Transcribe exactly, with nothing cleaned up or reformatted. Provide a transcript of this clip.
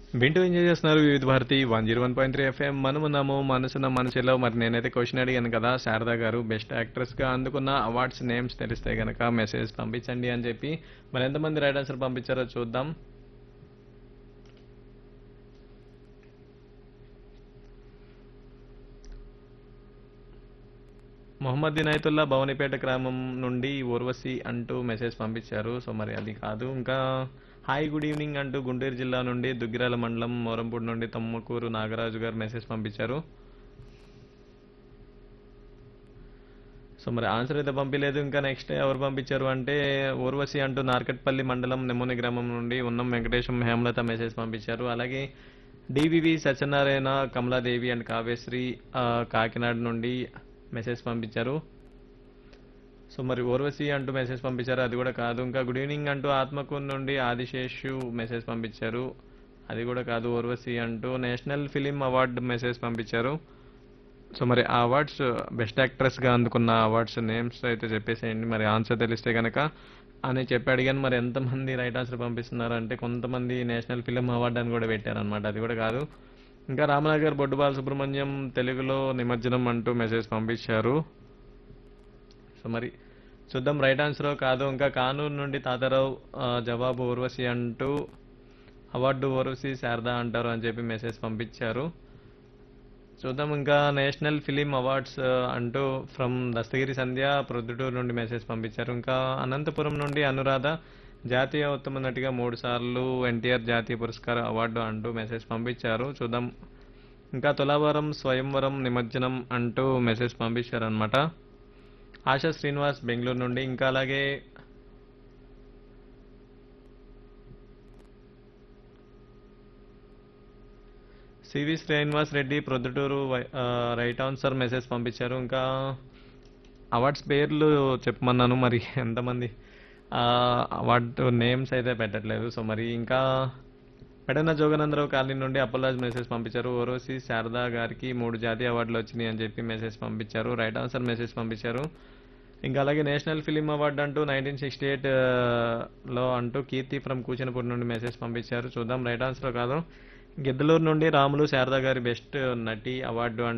వింటూ ఎంజాయ్ చేస్తున్నారు వివిధ Bharati one zero one point three FM మనమున్నాము మనసున్న మనసులో. మరి నేనైతే క్వశ్చన్ అడిగాను కదా, శారదా గారు బెస్ట్ యాక్ట్రెస్ గా అందుకున్న అవార్డ్స్ నేమ్స్ తెలిస్తే గనక మెసేజ్ పంపించండి అని చెప్పి. మరి ఎంతమంది రైట్ ఆన్సర్ పంపించారో చూద్దాం. మొహమ్మద్ ఇనాయతుల్లా భవనిపేట గ్రామం నుండి ఊర్వశి అంటూ మెసేజ్ పంపించారు. సో మరి అది కాదు. ఇంకా హాయ్ గుడ్ ఈవినింగ్ అంటూ గుంటూరు జిల్లా నుండి దుగ్గిరాల మండలం మోరంపూడి నుండి తమ్మకూరు నాగరాజు గారు మెసేజ్ పంపించారు. సో మరి ఆన్సర్ అయితే పంపించలేదు. ఇంకా నెక్స్ట్ ఎవరు పంపించారు అంటే ఊర్వశి అంటూ నార్కట్పల్లి మండలం నెమ్మని గ్రామం నుండి ఉన్నం వెంకటేశం హేమలత మెసేజ్ పంపించారు. అలాగే డివివి సత్యనారాయణ కమలాదేవి అండ్ కావ్యశ్రీ ఆ, కాకినాడ నుండి మెసేజ్ పంపించారు. సో మరి ఊర్వశి అంటూ మెసేజ్ పంపించారు, అది కూడా కాదు. ఇంకా గుడ్ ఈవినింగ్ అంటూ ఆత్మకూరు నుండి ఆదిశేషు మెసేజ్ పంపించారు, అది కూడా కాదు. ఊర్వశి అంటూ నేషనల్ ఫిలిం అవార్డు మెసేజ్ పంపించారు. సో మరి ఆ అవార్డ్స్ బెస్ట్ యాక్ట్రెస్గా అందుకున్న అవార్డ్స్ నేమ్స్ అయితే చెప్పేసేయండి. మరి ఆన్సర్ తెలిస్తే కనుక అని చెప్పి అడిగాను. మరి ఎంతమంది రైట్ ఆన్సర్ పంపిస్తున్నారు అంటే కొంతమంది నేషనల్ ఫిలిం అవార్డు అని కూడా పెట్టారనమాట, అది కూడా కాదు. ఇంకా రామనగర్ బొడ్డుబాల సుబ్రహ్మణ్యం తెలుగులో నిమజ్జనం అంటూ మెసేజ్ పంపించారు. సో మరి చూద్దాం రైట్ ఆన్సర్ కాదు. ఇంకా కానూరు నుండి తాతారావు ఆ, జవాబు ఊర్వశి అంటూ అవార్డు ఊర్వశి శారదా అంటారు అని చెప్పి మెసేజ్ పంపించారు. చూద్దాం. ఇంకా నేషనల్ ఫిలిం అవార్డ్స్ ఆ, అంటూ ఫ్రమ్ దస్తగిరి సంధ్య ప్రొద్దుటూరు నుండి మెసేజ్ పంపించారు. ఇంకా అనంతపురం నుండి అనురాధ జాతీయ ఉత్తమ నటిగా మూడు సార్లు ఎన్టీఆర్ జాతీయ పురస్కార అవార్డు అంటూ మెసేజ్ పంపించారు. చూద్దాం. ఇంకా తులావరం స్వయంవరం నిమజ్జనం అంటూ మెసేజ్ పంపించారు అనమాట. ఆశా శ్రీనివాస్ బెంగళూరు నుండి. ఇంకా అలాగే సివి శ్రీనివాస్ రెడ్డి ప్రొద్దుటూరు వై- ఆ, రైట్ ఆన్సర్ మెసేజ్ పంపించారు. ఇంకా అవార్డ్స్ పేర్లు చెప్పమన్నాను, మరి ఎంతమంది ఆ, అవార్డు నేమ్స్ అయితే పెట్టట్లేదు. సో మరి ఇంకా పెడన జోగనందరావు కాలనీ నుండి అప్పలరాజ్ మెసేజ్ పంపించారు. ఓరోసి శారదా గారికి మూడు జాతీయ అవార్డులు వచ్చినాయి అని చెప్పి మెసేజ్ పంపించారు, రైట్ ఆన్సర్ మెసేజ్ పంపించారు. ఇంకా అలాగే నేషనల్ ఫిలిం అవార్డు అంటూ నైన్టీన్ సిక్స్టీ ఎయిట్ లో అంటూ కీర్తి ఫ్రమ్ కూచినపూడి నుండి మెసేజ్ పంపించారు. చూద్దాం రైట్ ఆన్సర్ కాదు. గిద్దలూరు నుండి రాములు శారదా గారి బెస్ట్ నటి అవార్డు